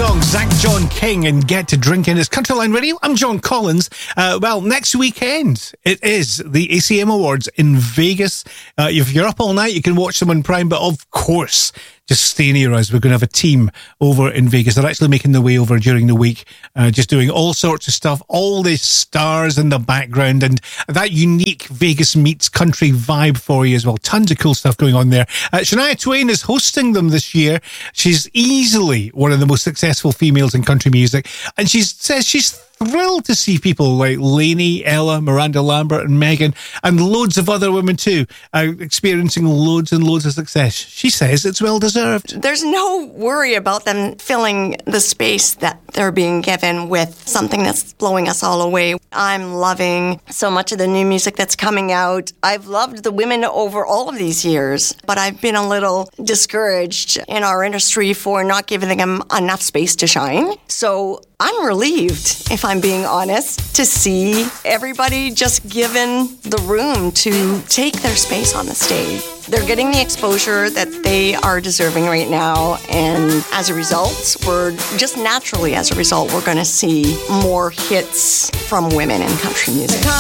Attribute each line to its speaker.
Speaker 1: song, Zach John King and Get to Drinking. It's Countryline Radio. I'm John Collins. Next weekend, it is the ACM Awards in Vegas. If you're up all night, you can watch them on Prime, but of course, just stay near us. We're going to have a team over in Vegas. They're actually making their way over during the week, just doing all sorts of stuff, all the stars in the background, and that unique Vegas meets country vibe for you as well. Tons of cool stuff going on there. Shania Twain is hosting them this year. She's easily one of the most successful females in country music, and she says she's thrilled to see people like Lainey, Ella, Miranda Lambert and Megan, and loads of other women too, experiencing loads and loads of success. She says it's well deserved.
Speaker 2: There's no worry about them filling the space that they're being given with something that's blowing us all away. I'm loving so much of the new music that's coming out. I've loved the women over all of these years, but I've been a little discouraged in our industry for not giving them enough space to shine. So I'm relieved, if I'm being honest, to see everybody just given the room to take their space on the stage. They're getting the exposure that they are deserving right now, and as a result, we're going to see more hits from women in country music.